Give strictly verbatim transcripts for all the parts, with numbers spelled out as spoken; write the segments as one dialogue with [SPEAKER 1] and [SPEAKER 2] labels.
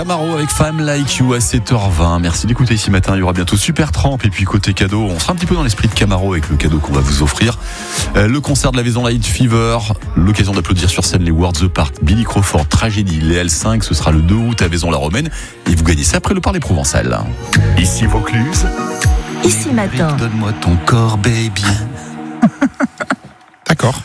[SPEAKER 1] Camaro avec Femme Like You à sept heures vingt. Merci d'écouter ici matin. Il y aura bientôt Super Tramp. Et puis côté cadeau, on sera un petit peu dans l'esprit de Camaro avec le cadeau qu'on va vous offrir. Euh, le concert de la Maison Light Fever. L'occasion d'applaudir sur scène les Worlds Apart, Billy Crawford, Tragédie, les L cinq. Ce sera le deux août à Vaison-la-Romaine. Et vous gagnez ça après le Parler Provençal.
[SPEAKER 2] Ici Vaucluse.
[SPEAKER 3] Ici matin.
[SPEAKER 1] Donne-moi ton corps, baby.
[SPEAKER 4] D'accord.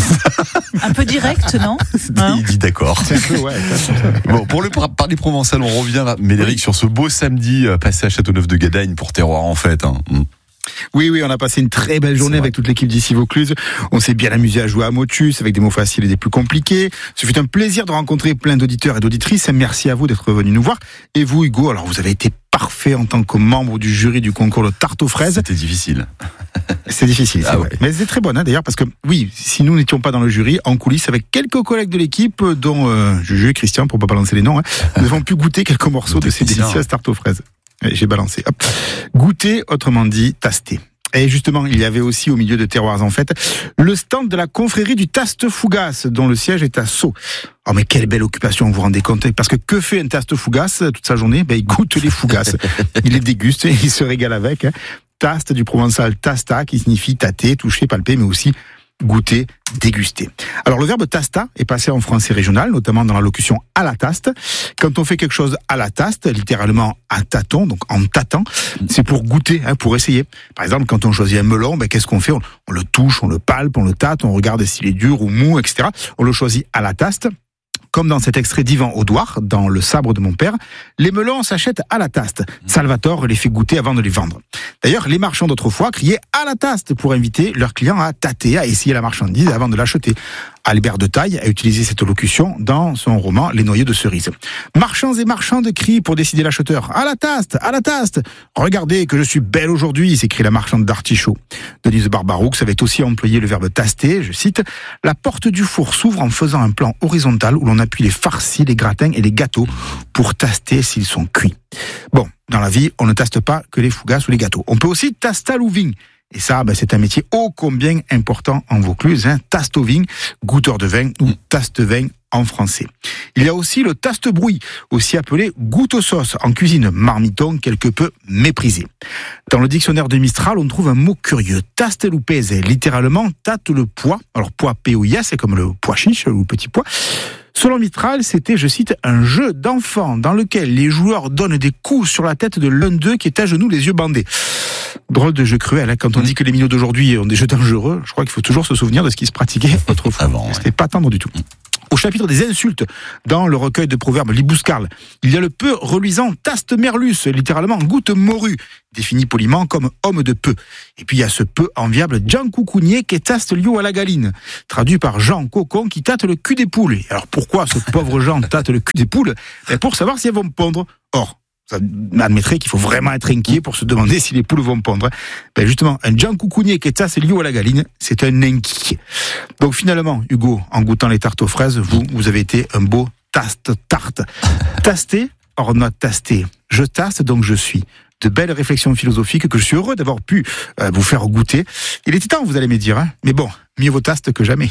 [SPEAKER 3] Un peu direct, non hein?
[SPEAKER 1] Il dit d'accord.
[SPEAKER 4] C'est un peu, ouais.
[SPEAKER 1] Bon, pour le Parler Provençal, on revient, Médéric, oui. sur ce beau samedi passé à Châteauneuf-de-Gadagne pour Terroir en fête. Hein.
[SPEAKER 4] Oui, oui, on a passé une très belle journée avec toute l'équipe d'ici Vaucluse. On s'est bien amusé à jouer à Motus avec des mots faciles et des plus compliqués. Ce fut un plaisir de rencontrer plein d'auditeurs et d'auditrices. Merci à vous d'être venus nous voir. Et vous, Hugo, alors vous avez été parfait en tant que membre du jury du concours de tarte aux fraises.
[SPEAKER 1] C'était difficile.
[SPEAKER 4] C'est difficile, c'est
[SPEAKER 1] ah
[SPEAKER 4] vrai.
[SPEAKER 1] Ouais.
[SPEAKER 4] Mais c'était très bon, hein, d'ailleurs, parce que oui, si nous n'étions pas dans le jury, en coulisses, avec quelques collègues de l'équipe, dont euh, Juju et Christian, pour pas balancer les noms, hein, nous avons pu goûter quelques morceaux de ces délicieuses tartes aux fraises. J'ai balancé. Hop. Goûter, autrement dit, taster. Et justement, il y avait aussi au milieu de Terroirs en fête le stand de la confrérie du Taste Fougasse, dont le siège est à Sceaux. Oh mais quelle belle occupation, vous vous rendez compte? Parce que que fait un Taste Fougasse toute sa journée? Ben il goûte les fougasses, il les déguste et il se régale avec. Hein. Taste du provençal tasta, qui signifie tâter, toucher, palper, mais aussi goûter, déguster. Alors le verbe tasta est passé en français régional, notamment dans la locution à la taste. Quand on fait quelque chose à la taste, littéralement à tâton, donc en tâtant, c'est pour goûter, hein, pour essayer. Par exemple, quand on choisit un melon, ben, qu'est-ce qu'on fait? on, on le touche, on le palpe, on le tâte, on regarde s'il est dur ou mou, et cetera. On le choisit à la taste. Comme dans cet extrait d'Yvan Audouard, dans Le sabre de mon père, les melons s'achètent à la taste. Salvatore les fait goûter avant de les vendre. D'ailleurs, les marchands d'autrefois criaient à la taste pour inviter leurs clients à tâter, à essayer la marchandise avant de l'acheter. Albert de Taille a utilisé cette locution dans son roman Les noyaux de cerise. Marchands et marchandes crient pour décider l'acheteur. À la taste, à la taste. Regardez que je suis belle aujourd'hui, s'écrie la marchande d'artichauts. Denise Barbaroux avait aussi employé le verbe taster, je cite, la porte du four s'ouvre en faisant un plan horizontal où l'on appuie les farcis, les gratins et les gâteaux pour taster s'ils sont cuits. Bon, dans la vie, on ne taste pas que les fougasses ou les gâteaux. On peut aussi taster au vin. Et ça, ben, c'est un métier ô combien important en Vaucluse, hein, taste au vin, goûteur de vin ou taste-vin en français. Il y a aussi le taste-brouille, aussi appelé goutte aux sauces, en cuisine marmiton quelque peu méprisé. Dans le dictionnaire de Mistral, on trouve un mot curieux, tasteloupese, littéralement tâte le pois. Alors pois P O I S, c'est comme le pois chiche ou le petit pois. Selon Mistral, c'était, je cite, un jeu d'enfants dans lequel les joueurs donnent des coups sur la tête de l'un d'eux qui est à genoux, les yeux bandés. Drôle de jeu cruel, hein. Quand on dit que les minots d'aujourd'hui ont des jeux dangereux, je crois qu'il faut toujours se souvenir de ce qui se pratiquait autrefois. Avant, ouais. C'était pas tendre du tout. Au chapitre des insultes, dans le recueil de proverbes Libouscarle, il y a le peu reluisant taste merlus, littéralement goutte morue, défini poliment comme homme de peu. Et puis il y a ce peu enviable Jean Coucounier qui taste liou à la galine, traduit par Jean Cocon qui tâte le cul des poules. Et alors pourquoi ce pauvre Jean tâte le cul des poules? Ben pour savoir si elles vont pondre. Or, ça admettrait qu'il faut vraiment être inquiet pour se demander si les poules vont pondre. Ben justement, un Jean Coucounier qui tasse liou à la galine, c'est un inquiet. Donc finalement, Hugo, en goûtant les tartes aux fraises, vous, vous avez été un beau taste-tarte. Taster, or not taster. Je taste, donc je suis. De belles réflexions philosophiques que je suis heureux d'avoir pu euh, vous faire goûter. Il était temps, vous allez me dire, hein. Mais bon, mieux vaut taste que jamais.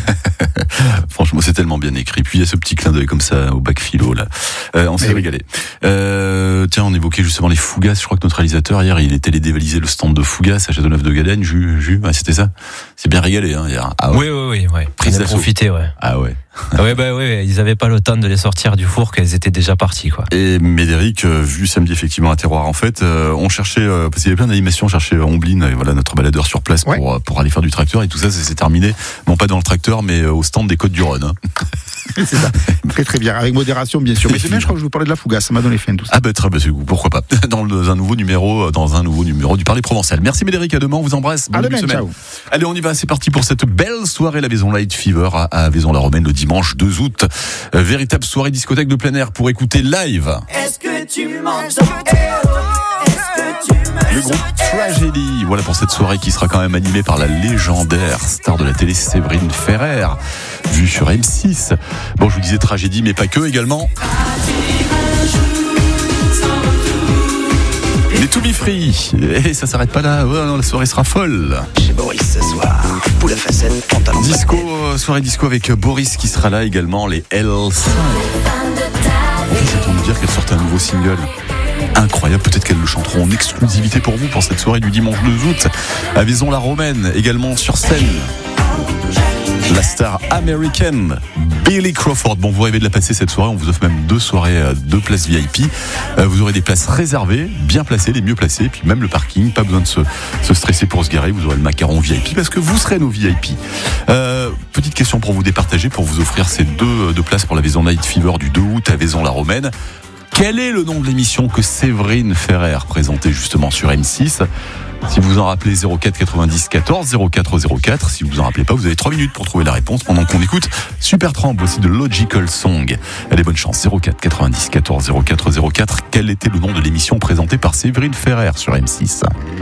[SPEAKER 1] Franchement, c'est tellement bien écrit. Puis il y a ce petit clin d'œil comme ça au bac philo là. Euh, on s'est oui. régalé. Euh, tiens, on évoquait justement les fougasses. Je crois que notre réalisateur hier, il était allé dévaliser le stand de fougasses à Châteauneuf-de-Gadagne. Jus, jus, ouais, c'était ça. C'est bien régalé, hein. Hier. Ah ouais.
[SPEAKER 5] Oui, oui, oui, ouais.
[SPEAKER 1] Prise
[SPEAKER 5] on a profité, ouais.
[SPEAKER 1] Ah ouais.
[SPEAKER 5] Ah ouais, bah ouais, ils avaient pas le temps de les sortir du four, qu'elles étaient déjà parties, quoi.
[SPEAKER 1] Et Médéric, euh, vu samedi effectivement à Terroir en fait, euh, on cherchait, euh, parce qu'il y avait plein d'animations, on cherchait Ombline, et voilà notre baladeur sur place
[SPEAKER 4] ouais.
[SPEAKER 1] pour pour aller faire du tracteur et tout ça, ça s'est terminé. Non pas dans le tracteur, mais au stand des Côtes du Rhône. Hein.
[SPEAKER 4] C'est ça. Très très bien, avec modération bien sûr. Mais demain, je crois que je vous parlais de la fougasse, ça m'a donné faim tout ça.
[SPEAKER 1] Ah bah très bien, pourquoi pas. Dans un nouveau numéro, dans un nouveau numéro du Parler Provençal. Merci Médéric, à demain, on vous embrasse.
[SPEAKER 4] Bonne demain, ciao.
[SPEAKER 1] Allez, on y va, c'est parti pour cette belle soirée la Maison Light Fever à, à Vaison-la-Romaine le dimanche deux août. Euh, véritable soirée discothèque de plein air pour écouter live.
[SPEAKER 6] Est-ce que tu m'entends?
[SPEAKER 1] Le groupe Tragédie. Voilà pour cette soirée qui sera quand même animée par la légendaire star de la télé Séverine Ferrer, vue sur M six. Bon, je vous disais Tragédie, mais pas que également. Les To Be Free. Et ça s'arrête pas là. Ouais, non, la soirée sera folle.
[SPEAKER 6] Chez Boris ce soir. Poule à facettes, pantalon.
[SPEAKER 1] Disco, euh, soirée disco avec Boris qui sera là également. Les L cinq. En fait, ça tombe dire qu'elles sortent un nouveau single. Incroyable, peut-être qu'elles le chanteront en exclusivité pour vous pour cette soirée du dimanche deux août à Vaison-la-Romaine, également sur scène. La star américaine Billy Crawford. Bon, vous rêvez de la passer cette soirée, on vous offre même deux soirées, deux places V I P. Vous aurez des places réservées, bien placées, les mieux placées, puis même le parking, pas besoin de se, se stresser pour se garer, vous aurez le macaron V I P parce que vous serez nos V I P. Euh, petite question pour vous départager, pour vous offrir ces deux, deux places pour la Vaison Night Fever du deux août à Vaison-la-Romaine. Quel est le nom de l'émission que Séverine Ferrer présentait justement sur M six ? Si vous en rappelez, zéro quatre quatre-vingt-dix quatorze zéro quatre zéro quatre. Si vous en rappelez pas, vous avez trois minutes pour trouver la réponse pendant qu'on écoute Supertramp, aussi de Logical Song. Allez, bonne chance. zéro quatre quatre-vingt-dix quatorze zéro quatre zéro quatre. Quel était le nom de l'émission présentée par Séverine Ferrer sur M six ?